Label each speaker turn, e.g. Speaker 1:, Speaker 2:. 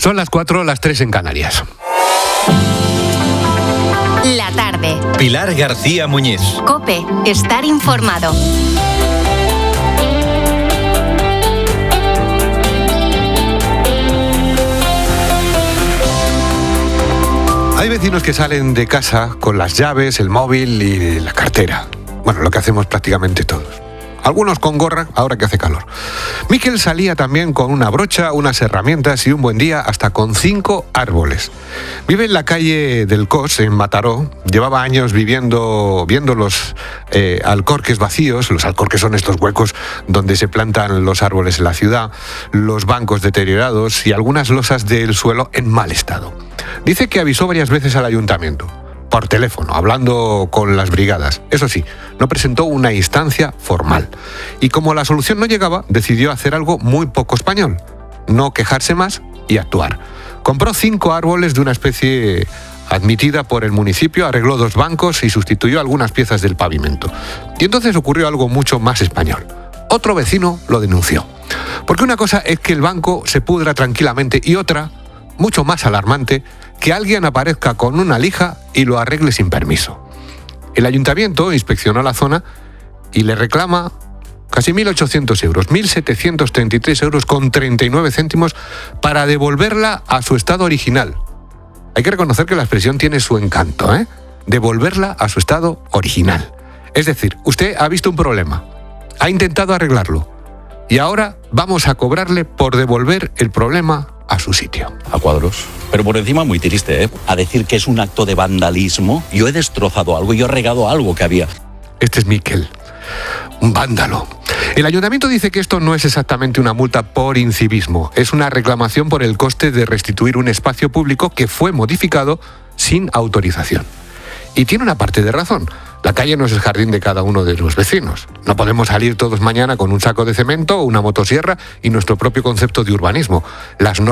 Speaker 1: Son las 4, las 3 en Canarias.
Speaker 2: La tarde.
Speaker 3: Pilar García Muñiz.
Speaker 2: COPE. Estar informado.
Speaker 1: Hay vecinos que salen de casa con las llaves, el móvil y la cartera. Bueno, lo que hacemos prácticamente todos. Algunos con gorra, ahora que hace calor. Miquel salía también con una brocha, unas herramientas y un buen día hasta con 5 árboles. Vive en la calle del Cos, en Mataró. Llevaba años viendo los alcorques vacíos. Los alcorques son estos huecos donde se plantan los árboles en la ciudad, los bancos deteriorados y algunas losas del suelo en mal estado. Dice que avisó varias veces al ayuntamiento. Por teléfono, hablando con las brigadas. Eso sí, no presentó una instancia formal. Y como la solución no llegaba, decidió hacer algo muy poco español. No quejarse más y actuar. Compró 5 árboles de una especie admitida por el municipio, arregló 2 bancos y sustituyó algunas piezas del pavimento. Y entonces ocurrió algo mucho más español. Otro vecino lo denunció. Porque una cosa es que el banco se pudra tranquilamente y otra, mucho más alarmante, que alguien aparezca con una lija y lo arregle sin permiso. El ayuntamiento inspeccionó la zona y le reclama casi 1.800 euros, 1.733 euros con 39 céntimos para devolverla a su estado original. Hay que reconocer que la expresión tiene su encanto, ¿eh? Devolverla a su estado original. Es decir, usted ha visto un problema, ha intentado arreglarlo y ahora vamos a cobrarle por devolver el problema a su sitio.
Speaker 4: A cuadros. Pero por encima muy triste, ¿eh? A decir que es un acto de vandalismo. Yo he destrozado algo, yo he regado algo que había.
Speaker 1: Este es Miquel, un vándalo. El ayuntamiento dice que esto no es exactamente una multa por incivismo, es una reclamación por el coste de restituir un espacio público que fue modificado sin autorización. Y tiene una parte de razón. La calle no es el jardín de cada uno de los vecinos. No podemos salir todos mañana con un saco de cemento, una motosierra y nuestro propio concepto de urbanismo. Las